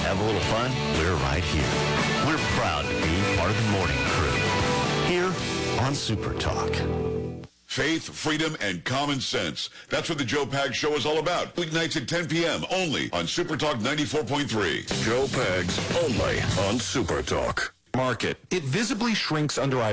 have a little fun? We're right here. We're proud to be part of the morning crew. Here on Super Talk. Faith, freedom, and common sense. That's what the Joe Pags Show is all about. Weeknights at 10 p.m. only on Super Talk 94.3. Joe Pags, only on Super Talk. Market. It visibly shrinks under